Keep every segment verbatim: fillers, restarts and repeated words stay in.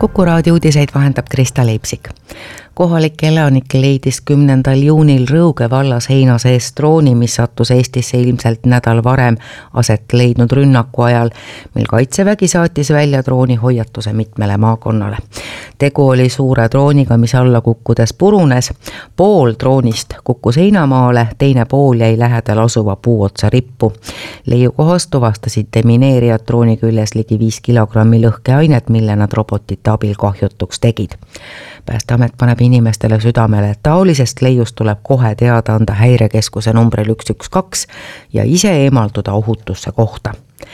Kuku raadio uudiseid vahendab Krista Leipsik. Kohalik elanik leidis kümnendal juunil Rõuge vallas heina sees drooni, mis sattus Eestisse ilmselt nädal varem aset leidnud rünnaku ajal, mil Kaitsevägi saatis välja drooni hoiatuse mitmele maakonnale. Tegu oli suure drooniga, mis alla kukkudes purunes. Pool droonist kukkus heinamaale, teine pool jäi lähedal asuva puuotsa rippu. Leiukohast tuvastasid demineerijad drooni küljes ligi viis kilogrammi lõhkeainet, mille nad robotite abil kahjutuks tegid. Päästeamet paneb inimestele südamele, et taolisest leiust tuleb kohe teada anda häirekeskuse numbril üks üks kaks ja ise eemalduda ohutusse kohta.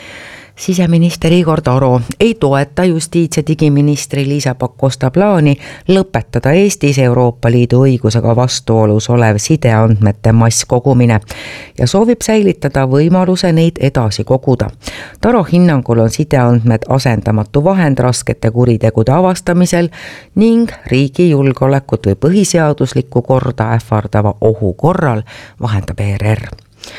Siseminister Igor Taro ei toeta justiits- ja digiministri Liisa Pakosta plaani lõpetada Eestis Euroopa Liidu õigusega vastuolus olev sideandmete masskogumine ja soovib säilitada võimaluse neid edasi koguda. Taro hinnangul on sideandmed asendamatu vahend raskete kuritegude avastamisel ning riigi julgeolekut või põhiseaduslikku korda ähvardava ohu korral, vahendab E R R.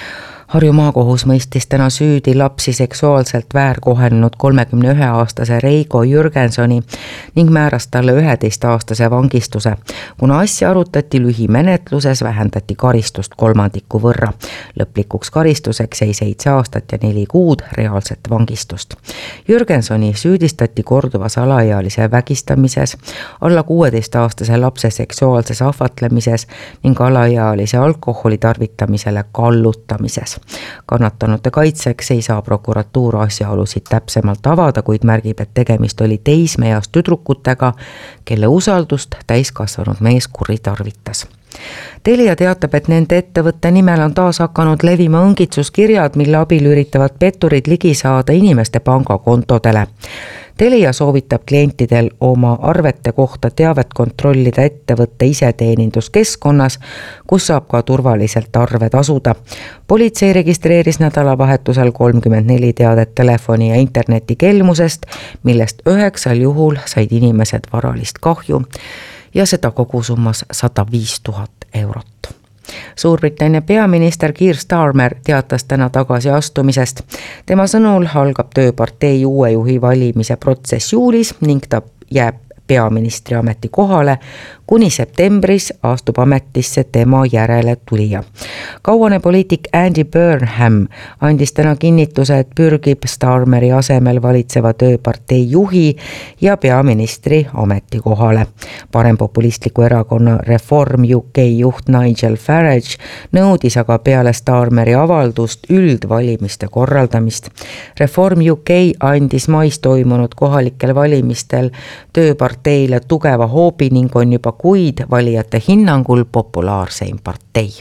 Harju maakohus mõistis täna süüdi lapsi seksuaalselt väärkohelnud kolmekümne ühe aastase Reigo Jürgensoni ning määras talle üheteist aastase vangistuse. Kuna asja arutati lühimenetluses, vähendati karistust kolmandiku võrra. Lõplikuks karistuseks jäi seitse aastat ja neli kuud reaalset vangistust. Jürgensoni süüdistati korduvas alaealise vägistamises, alla kuueteist aastase lapse seksuaalses ahvatlemises ning alaealise alkoholi tarvitamisele kallutamises. Kannatanute kaitseks ei saa prokuratuur asjaolusid täpsemalt avada, kuid märgib, et tegemist oli teismeeas tüdrukutega, kelle usaldust täiskasvanud mees kuritarvitas. Telia teatab, et nende ettevõtte nimel on taas hakanud levima õngitsuskirjad, mille abil üritavad petturid ligi saada inimeste pangakontodele. Telia soovitab klientidel oma arvete kohta teavet kontrollida ettevõtte iseteeninduskeskkonnas, kus saab ka turvaliselt arve tasuda. Politsei registreeris nädalavahetusel kolmkümmend neli teadet telefoni ja interneti kelmusest, millest üheksal juhul said inimesed varalist kahju ja seda kogusummas sada viis tuhat eurot. Suurbritannia peaminister Keir Starmer teatas täna tagasi astumisest. Tema sõnul algab tööpartei uue juhi valimise protsess juulis ning ta jääb peaministri ametikohale, kuni septembris astub ametisse tema järele tulija. Kauane poliitik Andy Burnham andis täna kinnituse, et pürgib Starmeri asemel valitseva tööpartei juhi ja peaministri ametikohale. Parempopulistliku erakonna Reform U K juht Nigel Farage nõudis aga peale Starmeri avaldust üldvalimiste korraldamist. Reform U K andis mais toimunud kohalikel valimistel tööparteile tugeva hoobi ning on juba kuid valijate hinnangul populaarseim partei.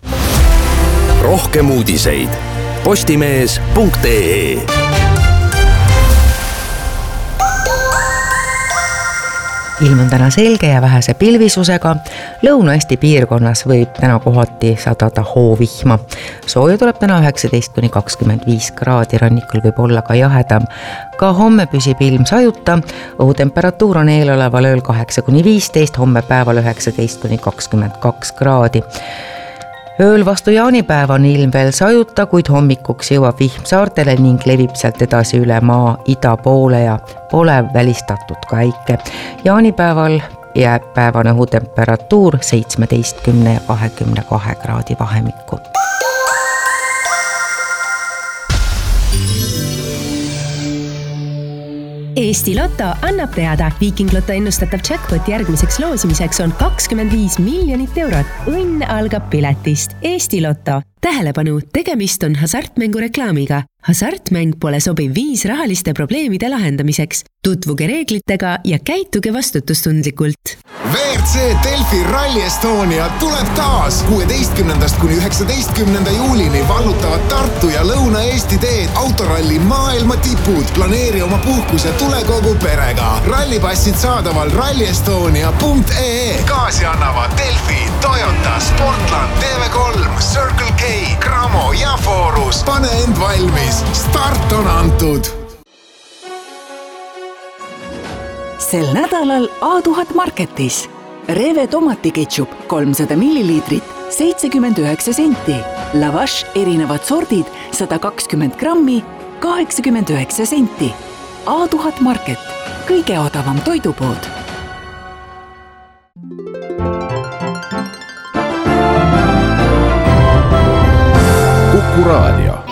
Rohkem uudiseid postimees punkt ee. Ilm on täna selge ja vähese pilvisusega. Lõuna-Eesti piirkonnas võib täna kohati sadada hoovihma. Sooja tuleb täna üheksateist kuni kakskümmend viis kraadi, rannikul võib olla ka jahedam. Ka homme püsib ilm sajuta, õhutemperatuur on eeloleval ööl kaheksa kuni viisteist, homme päeval üheksateist kuni kakskümmend kaks kraadi. Ööl vastu jaanipäev on ilm veel sajuta, kuid hommikuks jõuab vihm saartele ning levib sealt edasi üle maa ida poole ja pole välistatud ka äike. Jaanipäeval jääb päevane õhutemperatuur seitsmeteistkümne ja kahekümne kahe kraadi vahemikku. Eesti Lotto annab teada, Viiking Lotto ennustatav jackpot järgmiseks loosimiseks on kakskümmend viis miljonit eurot. Õnn algab piletist. Eesti Lotto. Tähelepanu, tegemist on hasartmängu reklaamiga. Hasartmäng pole sobiv viis rahaliste probleemide lahendamiseks. Tutvuge reeglitega ja käituge vastutustundlikult. V R C Delfi Rally Estonia tuleb taas. kuueteistkümnendast kuni üheksateistkümnenda juulini vallutavad Tartu ja Lõuna-Eesti teed autoralli maailma tipud. Planeeri oma puhkus ja tule kogu perega. Rallipassid saadaval rally estonia punkt ee. Kaasi annavad Delfi, Toyota, Sportland, T V kolm, Circle K, Cramo ja Forus. Pane end valmis. Start on antud. Sel nädalal A tuhat Marketis. Reve tomatiketšup kolmsada milliliitrit, seitsekümmend üheksa senti. Lavash erinevad sordid sada kakskümmend grammi, kaheksakümmend üheksa senti. A tuhat Market. kõige odavam toidupood. Kuku Raadio.